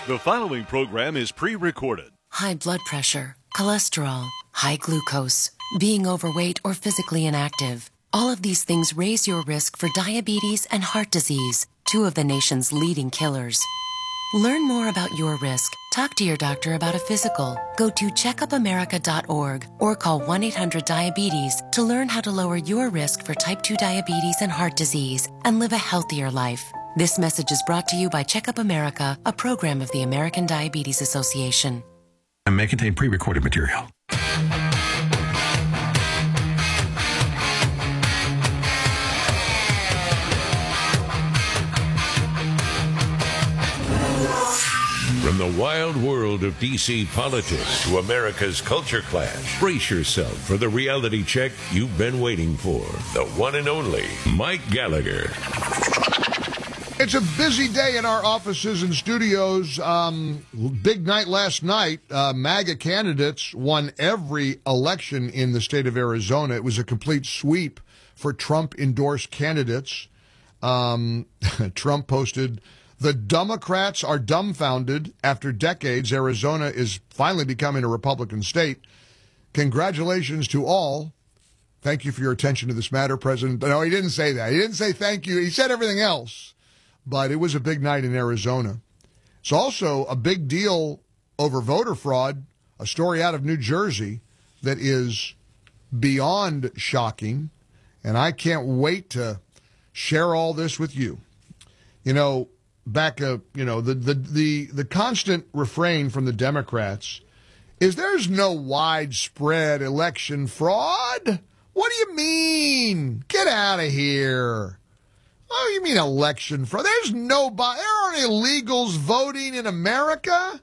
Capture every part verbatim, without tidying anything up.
The following program is pre-recorded. High blood pressure, cholesterol, high glucose, being overweight or physically inactive. All of these things raise your risk for diabetes and heart disease, two of the nation's leading killers. Learn more about your risk. Talk to your doctor about a physical. Go to checkup america dot org or call one eight hundred diabetes to learn how to lower your risk for type two diabetes and heart disease and live a healthier life. This message is brought to you by Checkup America, a program of the American Diabetes Association. And may contain pre-recorded material. From the wild world of D C politics to America's culture clash, brace yourself for the reality check you've been waiting for. The one and only Mike Gallagher. It's a busy day in our offices and studios. Um, big night last night. Uh, MAGA candidates won every election in the state of Arizona. It was a complete sweep for Trump-endorsed candidates. Um, Trump posted, "The Democrats are dumbfounded. After decades, Arizona is finally becoming a Republican state. Congratulations to all. Thank you for your attention to this matter, President." No, he didn't say that. He didn't say thank you. He said everything else. But it was a big night in Arizona. It's also a big deal over voter fraud, a story out of New Jersey that is beyond shocking, and I can't wait to share all this with you. You know, back up, you know, the, the, the, the constant refrain from the Democrats is there's no widespread election fraud. What do you mean? Get out of here. Oh, you mean election fraud? There's no, there aren't illegals voting in America?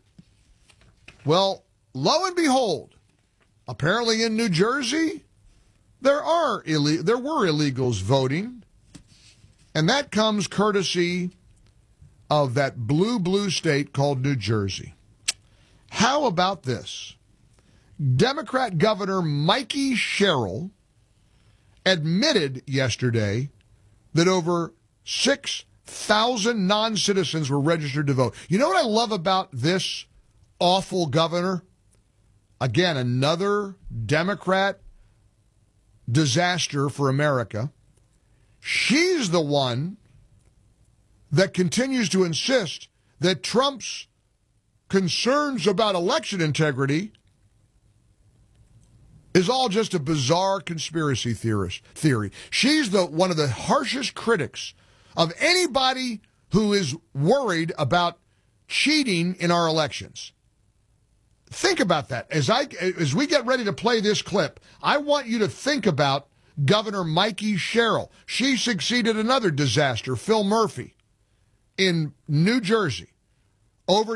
Well, lo and behold, apparently in New Jersey, there are ille- there were illegals voting, and that comes courtesy of that blue, blue state called New Jersey. How about this? Democrat Governor Mikey Sherrill admitted yesterday that over six thousand non-citizens were registered to vote. You know what I love about this awful governor? Again, another Democrat disaster for America. She's the one that continues to insist that Trump's concerns about election integrity is all just a bizarre conspiracy theorist theory. She's the one of the harshest critics of anybody who is worried about cheating in our elections. Think about that. As I as we get ready to play this clip, I want you to think about Governor Mikey Sherrill. She succeeded another disaster, Phil Murphy, in New Jersey. Over